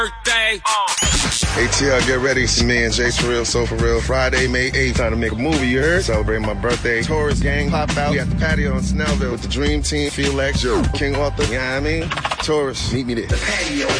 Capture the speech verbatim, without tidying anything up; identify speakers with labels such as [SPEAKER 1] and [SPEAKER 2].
[SPEAKER 1] birthday. Uh.
[SPEAKER 2] A T L, get ready. It's me and Jay For Real, So For Real. Friday, May eighth, time to make a movie, you heard? Celebrating my birthday. Taurus gang pop out. We at the patio in Snellville with the Dream Team, Felix, King Arthur, you know what I mean? Taurus, meet me there.
[SPEAKER 3] The patio.